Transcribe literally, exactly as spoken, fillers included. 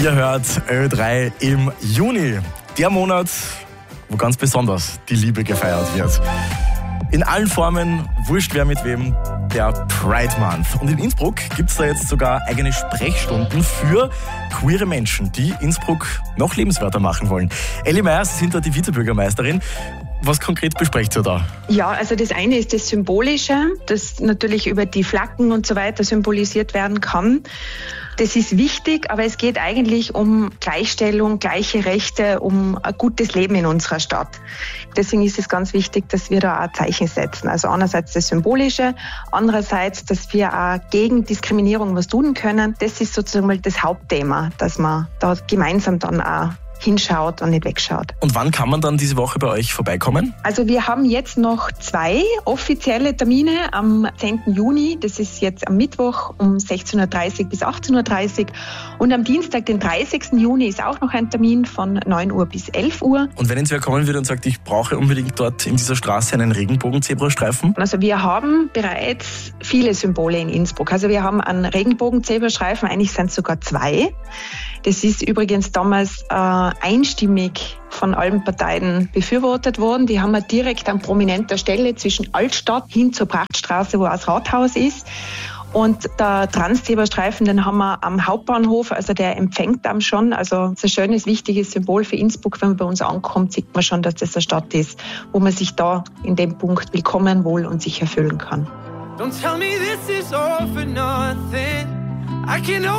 Ihr hört Ö drei im Juni, der Monat, wo ganz besonders die Liebe gefeiert wird. In allen Formen, wurscht wer mit wem, der Pride Month. Und in Innsbruck gibt es da jetzt sogar eigene Sprechstunden für queere Menschen, die Innsbruck noch lebenswerter machen wollen. Elli Meier, Sie sind da die Vizebürgermeisterin. Was konkret besprecht ihr da? Ja, also das eine ist das Symbolische, das natürlich über die Flaggen und so weiter symbolisiert werden kann. Das ist wichtig, aber es geht eigentlich um Gleichstellung, gleiche Rechte, um ein gutes Leben in unserer Stadt. Deswegen ist es ganz wichtig, dass wir da auch Zeichen setzen. Also einerseits das Symbolische, andererseits, dass wir auch gegen Diskriminierung was tun können. Das ist sozusagen mal das Hauptthema, dass man da gemeinsam dann auch hinschaut und nicht wegschaut. Und wann kann man dann diese Woche bei euch vorbeikommen? Also wir haben jetzt noch zwei offizielle Termine am zehnten Juni. Das ist jetzt am Mittwoch um sechzehn Uhr dreißig bis achtzehn Uhr dreißig. Und am Dienstag, den dreißigsten Juni, ist auch noch ein Termin von neun Uhr bis elf Uhr. Und wenn jetzt wer kommen würde und sagt, ich brauche unbedingt dort in dieser Straße einen Regenbogen-Zebrastreifen? Also wir haben bereits viele Symbole in Innsbruck. Also wir haben einen Regenbogen-Zebrastreifen, eigentlich sind es sogar zwei. Das ist übrigens damals äh, einstimmig von allen Parteien befürwortet worden. Die haben wir direkt an prominenter Stelle zwischen Altstadt hin zur Prachtstraße, wo das Rathaus ist. Und der Trans-Zebrastreifen, den haben wir am Hauptbahnhof, also der empfängt dann schon. Also das ist ein schönes, wichtiges Symbol für Innsbruck. Wenn man bei uns ankommt, sieht man schon, dass das eine Stadt ist, wo man sich da in dem Punkt willkommen, wohl und sicher fühlen kann. Don't tell me this is all for nothing. I can